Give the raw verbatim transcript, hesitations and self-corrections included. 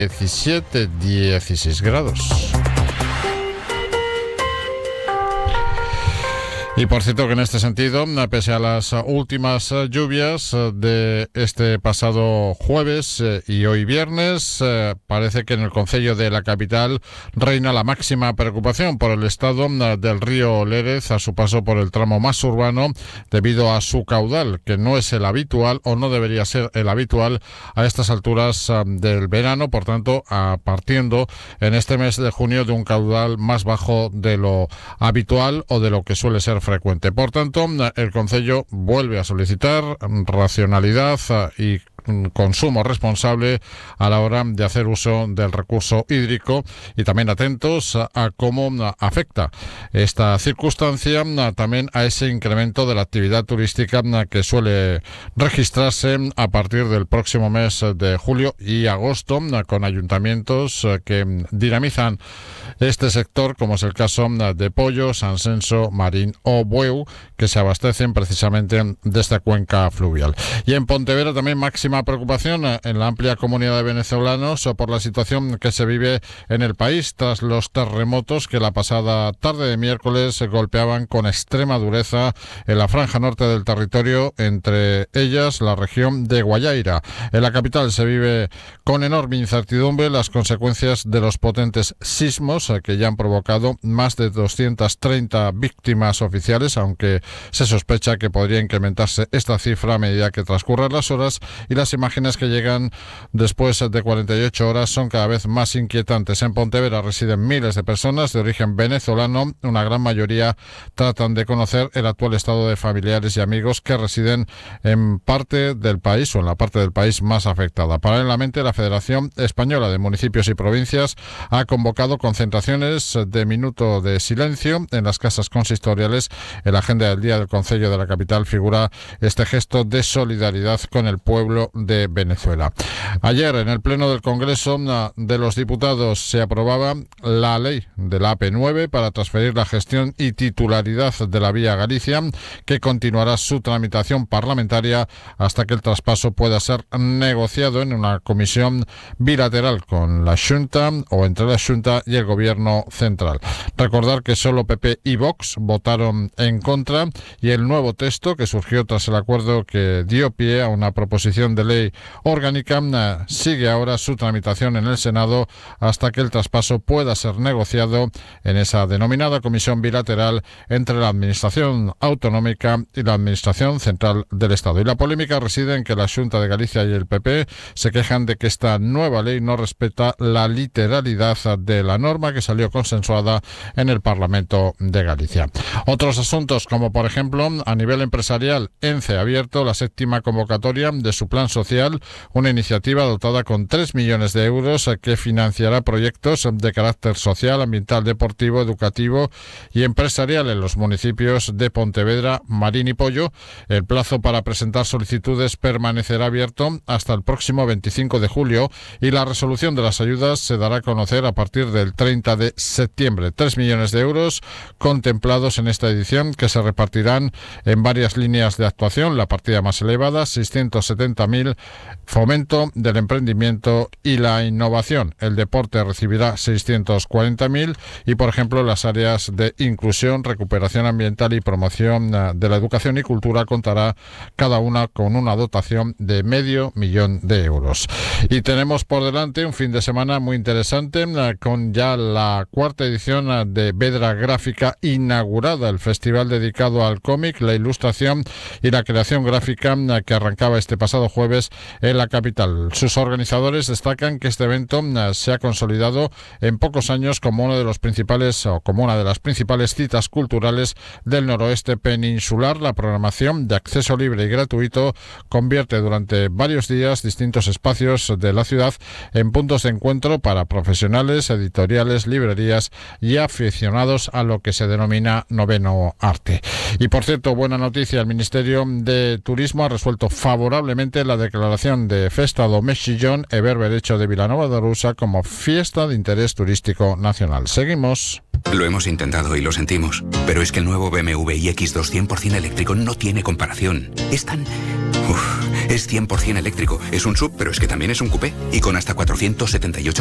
diecisiete a dieciséis grados. Y por cierto que en este sentido, pese a las últimas lluvias de este pasado jueves y hoy viernes, parece que en el concello de la capital reina la máxima preocupación por el estado del río Lérez a su paso por el tramo más urbano debido a su caudal, que no es el habitual o no debería ser el habitual a estas alturas del verano, por tanto, partiendo en este mes de junio de un caudal más bajo de lo habitual o de lo que suele ser frecuente. Por tanto, el concello vuelve a solicitar racionalidad y consumo responsable a la hora de hacer uso del recurso hídrico y también atentos a, a cómo afecta esta circunstancia también a ese incremento de la actividad turística que suele registrarse a partir del próximo mes de julio y agosto con ayuntamientos que dinamizan este sector, como es el caso de Pollo, San Senso, Marín o Bueu, que se abastecen precisamente de esta cuenca fluvial. Y en Pontevedra también máxima preocupación en la amplia comunidad de venezolanos por la situación que se vive en el país tras los terremotos que la pasada tarde de miércoles se golpeaban con extrema dureza en la franja norte del territorio, entre ellas la región de Guayaira. En la capital se vive con enorme incertidumbre las consecuencias de los potentes sismos que ya han provocado más de doscientas treinta víctimas oficiales, aunque se sospecha que podría incrementarse esta cifra a medida que transcurran las horas, y las imágenes que llegan después de cuarenta y ocho horas son cada vez más inquietantes. En Pontevedra residen miles de personas de origen venezolano, una gran mayoría tratan de conocer el actual estado de familiares y amigos que residen en parte del país o en la parte del país más afectada. Paralelamente, la Federación Española de Municipios y Provincias ha convocado concentraciones de minuto de silencio en las casas consistoriales. En la agenda del día del Concello de la capital figura este gesto de solidaridad con el pueblo de Venezuela. Ayer, en el Pleno del Congreso de los Diputados, se aprobaba la ley de la A P nueve para transferir la gestión y titularidad de la Vía Galicia, que continuará su tramitación parlamentaria hasta que el traspaso pueda ser negociado en una comisión bilateral con la Xunta o entre la Xunta y el Gobierno central. Recordar que solo P P y Vox votaron en contra y el nuevo texto, que surgió tras el acuerdo que dio pie a una proposición de ley orgánica, sigue ahora su tramitación en el Senado hasta que el traspaso pueda ser negociado en esa denominada comisión bilateral entre la Administración Autonómica y la Administración Central del Estado. Y la polémica reside en que la Xunta de Galicia y el P P se quejan de que esta nueva ley no respeta la literalidad de la norma que salió consensuada en el Parlamento de Galicia. Otros asuntos, como por ejemplo, a nivel empresarial, ENCE ha abierto la séptima convocatoria de su plan social, una iniciativa dotada con tres millones de euros que financiará proyectos de carácter social, ambiental, deportivo, educativo y empresarial en los municipios de Pontevedra, Marín y Pollo. El plazo para presentar solicitudes permanecerá abierto hasta el próximo veinticinco de julio y la resolución de las ayudas se dará a conocer a partir del treinta de septiembre. Tres millones de euros contemplados en esta edición, que se repartirán en varias líneas de actuación. La partida más elevada, seiscientos setenta mil, fomento del emprendimiento y la innovación. El deporte recibirá seiscientos cuarenta mil y, por ejemplo, las áreas de inclusión, recuperación ambiental y promoción de la educación y cultura contará cada una con una dotación de medio millón de euros. Y tenemos por delante un fin de semana muy interesante con ya la cuarta edición de Vedra Gráfica inaugurada, el festival dedicado al cómic, la ilustración y la creación gráfica que arrancaba este pasado jueves en la capital. Sus organizadores destacan que este evento se ha consolidado en pocos años como uno de los principales o como una de las principales citas culturales del noroeste peninsular. La programación de acceso libre y gratuito convierte durante varios días distintos espacios de la ciudad en puntos de encuentro para profesionales, editoriales, librerías y aficionados a lo que se denomina noveno arte. Y por cierto, buena noticia, el Ministerio de Turismo ha resuelto favorablemente la declaración de Festa do Mexillón e Berberecho de Vilanova de Arousa como fiesta de interés turístico nacional. Seguimos. Lo hemos intentado y lo sentimos, pero es que el nuevo B M W iX dos cien por ciento eléctrico no tiene comparación. Es tan... Uf, Es cien por ciento eléctrico. Es un S U V, pero es que también es un coupé. Y con hasta cuatrocientos setenta y ocho